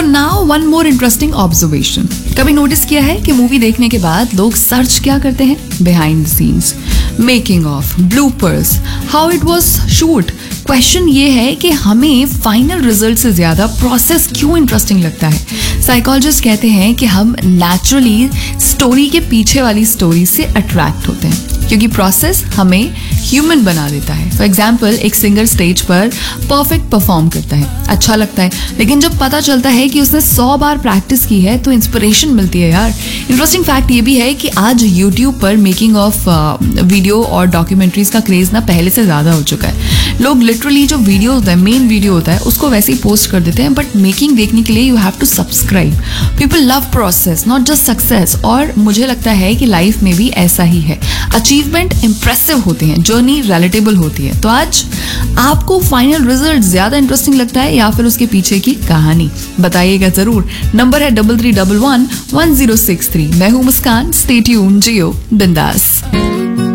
Now one more interesting observation. कभी notice किया है कि मूवी देखने के बाद लोग सर्च क्या करते हैं? Behind the scenes, making of, bloopers, how it was shoot. Question ये है कि हमें फाइनल रिजल्ट से ज्यादा प्रोसेस क्यों इंटरेस्टिंग लगता है? साइकोलॉजिस्ट कहते हैं कि हम नेचुरली स्टोरी के पीछे वाली स्टोरी से अट्रैक्ट होते हैं क्योंकि प्रोसेस हमें ह्यूमन बना देता है. फॉर एग्जाम्पल, एक सिंगर स्टेज पर परफेक्ट परफॉर्म करता है, अच्छा लगता है, लेकिन जब पता चलता है कि उसने 100 बार प्रैक्टिस की है तो इंस्पिरेशन मिलती है यार. इंटरेस्टिंग फैक्ट ये भी है कि आज यूट्यूब पर मेकिंग ऑफ वीडियो और डॉक्यूमेंट्रीज का क्रेज ना पहले से ज्यादा हो चुका है. लोग लिटरली जो वीडियो होता है, मेन वीडियो होता है, उसको वैसे ही पोस्ट कर देते हैं, बट मेकिंग देखने के लिए you have to subscribe. People love process, not just success. और मुझे लगता है कि लाइफ में भी ऐसा ही है. अचीवमेंट इंप्रेसिव होते हैं, जर्नी रिलेटेबल होती है. तो आज आपको फाइनल रिजल्ट ज्यादा इंटरेस्टिंग लगता है या फिर उसके पीछे की कहानी? बताइएगा जरूर. नंबर है 33111063. मैं हूं मुस्कान. स्टे ट्यून्ड, जियो बिंदास.